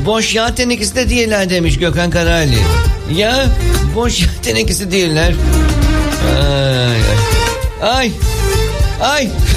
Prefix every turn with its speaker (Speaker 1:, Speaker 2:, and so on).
Speaker 1: boş yağ tenekesi de değiller demiş Gökhan Karali. Ya boş yağ tenekesi değiller. Ay. Ay.